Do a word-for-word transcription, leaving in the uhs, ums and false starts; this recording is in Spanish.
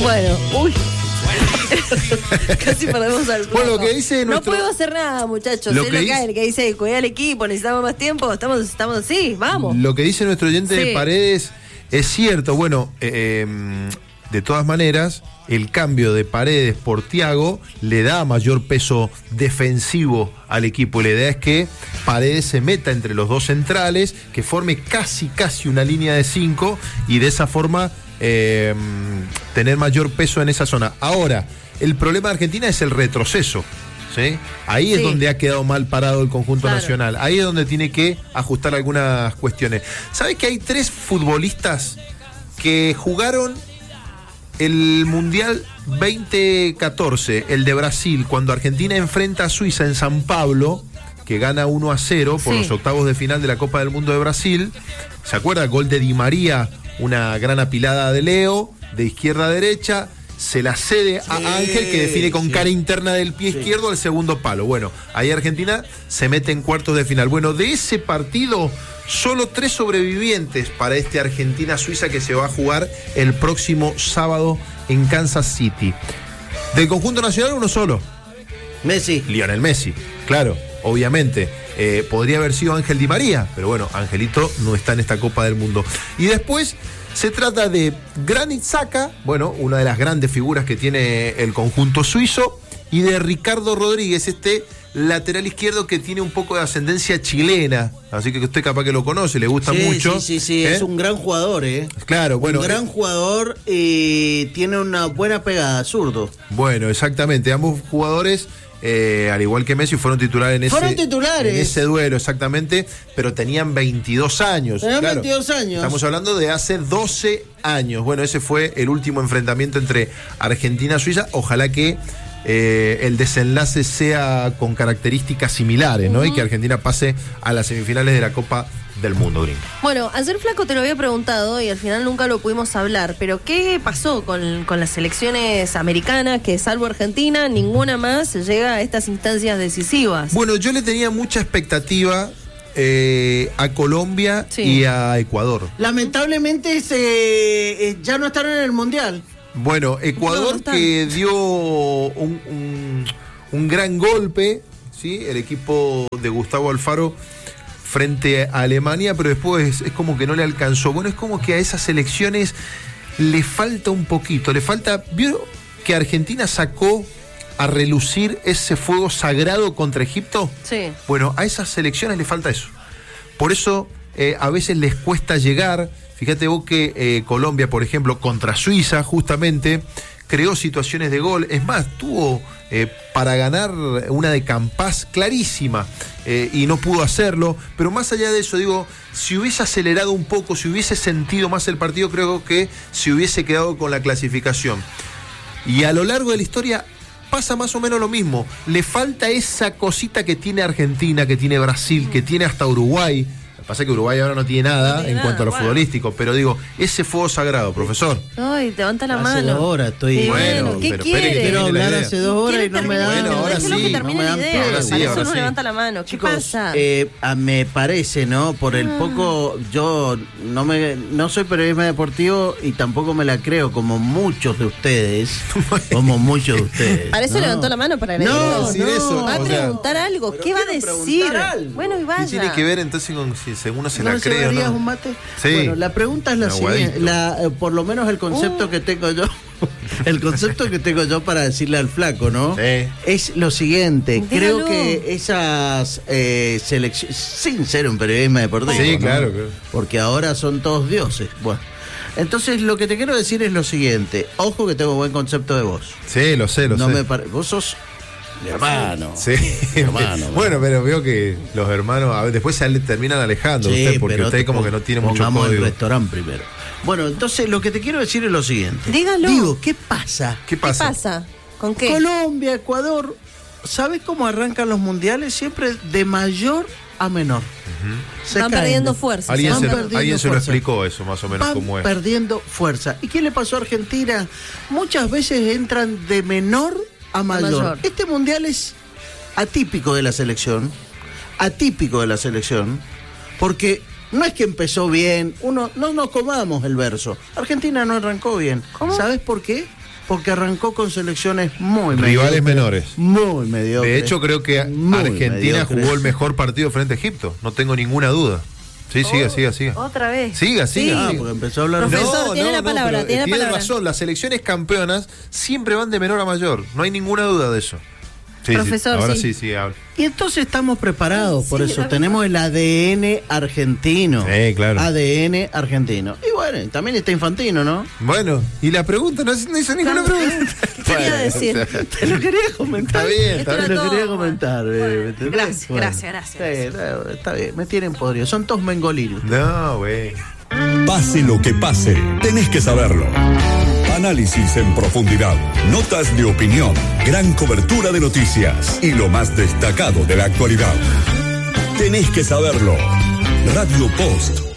Bueno, uy. Casi perdemos al flaco. Bueno, lo que dice nuestro... No puedo hacer nada, muchachos. Lo Es que lo que dice... hay, el que dice, cuidar el equipo, necesitamos más tiempo. Estamos, estamos así, vamos. Lo que dice nuestro oyente Sí. de Paredes es cierto. Bueno, eh, de todas maneras, el cambio de Paredes por Thiago le da mayor peso defensivo al equipo. Y la idea es que Paredes se meta entre los dos centrales, que forme casi, casi una línea de cinco y de esa forma eh, tener mayor peso en esa zona. Ahora, el problema de Argentina es el retroceso. ¿Sí? Ahí Sí. es donde ha quedado mal parado el conjunto Claro. nacional. Ahí es donde tiene que ajustar algunas cuestiones. ¿Sabes que hay tres futbolistas que jugaron el Mundial veinte catorce, el de Brasil, cuando Argentina enfrenta a Suiza en San Pablo, que gana uno a cero por Sí. los octavos de final de la Copa del Mundo de Brasil? ¿Se acuerda? Gol de Di María, una gran apilada de Leo, de izquierda a derecha. Se la cede a Sí, Ángel, que define con sí. cara interna del pie Sí. izquierdo al segundo palo. Bueno, ahí Argentina se mete en cuartos de final. Bueno, de ese partido, solo tres sobrevivientes para este Argentina-Suiza que se va a jugar el próximo sábado en Kansas City. Del conjunto nacional, uno solo. Messi. Lionel Messi, claro, obviamente. Eh, podría haber sido Ángel Di María, pero bueno, Angelito no está en esta Copa del Mundo. Y después se trata de Granit Xhaka, bueno, una de las grandes figuras que tiene el conjunto suizo, y de Ricardo Rodríguez, este lateral izquierdo que tiene un poco de ascendencia chilena, así que usted capaz que lo conoce, le gusta Sí, mucho. sí, sí, sí, ¿Eh? es un gran jugador, ¿eh? Claro, bueno. Un gran eh, jugador y tiene una buena pegada, zurdo. Bueno, exactamente, ambos jugadores... Eh, al igual que Messi, fueron titulares en ese, Fueron titulares. en ese duelo, exactamente, pero tenían veintidós años. Tenían claro. veintidós años. Estamos hablando de hace doce años. Bueno, ese fue el último enfrentamiento entre Argentina y Suiza. Ojalá que eh, el desenlace sea con características similares, ¿no? Uh-huh. Y que Argentina pase a las semifinales de la Copa del Mundo, Gringo. Bueno, ayer Flaco te lo había preguntado y al final nunca lo pudimos hablar, pero ¿qué pasó con, con las selecciones americanas que salvo Argentina, ninguna más llega a estas instancias decisivas? Bueno, yo le tenía mucha expectativa eh, a Colombia Sí. y a Ecuador. Lamentablemente se, eh, ya no están en el Mundial. Bueno, Ecuador No, no que dio un, un, un gran golpe, ¿sí? El equipo de Gustavo Alfaro frente a Alemania, pero después es como que no le alcanzó. Bueno, es como que a esas elecciones le falta un poquito, le falta... ¿Vio que Argentina sacó a relucir ese fuego sagrado contra Egipto? Sí. Bueno, a esas selecciones le falta eso. Por eso eh, a veces les cuesta llegar. Fíjate vos que eh, Colombia, por ejemplo, contra Suiza, justamente, creó situaciones de gol. Es más, tuvo eh, para ganar una de Campás clarísima eh, y no pudo hacerlo. Pero más allá de eso, digo, si hubiese acelerado un poco, si hubiese sentido más el partido, creo que se hubiese quedado con la clasificación. Y a lo largo de la historia pasa más o menos lo mismo. Le falta esa cosita que tiene Argentina, que tiene Brasil, que tiene hasta Uruguay. Lo que pasa es que Uruguay ahora no tiene nada No tiene en nada, cuanto a lo bueno. futbolístico, pero digo, ese fuego sagrado, profesor. Ay, te levanta la Hace mano. dos horas estoy- Y Bueno, bueno, ¿qué pero espere que quiere? Quiero termine la hablar idea. hace dos horas y no me dan. Bueno, ahora déjelo sí, que no termine me la dan idea. pie. Ahora sí, Para eso ahora uno sí. levanta la mano. ¿Qué Chicos, pasa? eh, a- me parece, ¿no? Por el poco, yo no me no soy periodista deportivo y tampoco me la creo como muchos de ustedes, como muchos de ustedes. Para eso ¿no? levantó la mano, para No, agredirlo. decir eso, Va a o sea, preguntar algo. pero ¿Qué va a quiero decir? preguntar algo. Bueno, y vaya. ¿Qué tiene que ver entonces con si según se ¿No la cree o llevarías no? un mate? Sí. Bueno, la pregunta es la Un siguiente, aguadito. la, eh, por lo menos el concepto Uh. que tengo yo, el concepto que tengo yo para decirle al flaco, ¿no? Sí. Es lo siguiente, Dígalo. creo que esas eh, selecciones, sin ser un periodismo deportivo, Sí, ¿no? claro, claro. Porque ahora son todos dioses. Bueno, entonces lo que te quiero decir es lo siguiente, ojo que tengo buen concepto de vos. Sí, lo sé, lo no sé. me pare- vos sos mi hermano. Sí. Hermano, bueno, pero veo que los hermanos a ver, después se ale- terminan alejando Sí, usted, porque pero usted te como pon- que no tiene mucho pongamos código. el restaurante primero. Bueno, entonces lo que te quiero decir es lo siguiente. Dígalo. Digo, ¿qué pasa? ¿Qué ¿Qué pasa? pasa? ¿Con qué? Colombia, Ecuador, ¿sabes cómo arrancan los mundiales? Siempre de mayor a menor. Se Van caen perdiendo de- fuerza. Alguien Van se, perdiendo alguien se lo fuerza. explicó eso, más o menos, Van cómo es. perdiendo fuerza. ¿Y qué le pasó a Argentina? Muchas veces entran de menor a mayor. mayor. Este mundial es atípico de la selección, atípico de la selección, porque no es que empezó bien, uno no nos comamos el verso. Argentina no arrancó bien. ¿Cómo? ¿Sabes por qué? Porque arrancó con selecciones muy Rivales mediocres, menores. Muy mediocres. De hecho, creo que muy Argentina mediocres. jugó el mejor partido frente a Egipto. No tengo ninguna duda. Sí, siga, siga, siga. Otra vez. Siga, Sí. siga. Ah, siga. porque empezó a hablar. Profesor, tiene la palabra, pero, tiene la tiene palabra. razón, las selecciones campeonas siempre van de menor a mayor. No hay ninguna duda de eso. Sí, Profesor, sí. Ahora sí. sí, sí, habla. Y entonces estamos preparados, por Sí, eso la tenemos el A D N argentino. Sí, claro. A D N argentino. Y bueno, también está Infantino, ¿no? Bueno, y la pregunta, no, no hizo ninguna pregunta. ¿Qué quería decir? Te lo quería comentar. Está bien, está Esto bien. Te lo todo, quería bueno. comentar. eh, ¿me entendés? Gracias, Bueno. gracias, gracias. Sí, no, está bien, me tienen podrido. Son todos mengolinos. No, güey. Pase lo que pase, tenés que saberlo. Análisis en profundidad, notas de opinión, gran cobertura de noticias y lo más destacado de la actualidad. Tenés que saberlo. Radio Post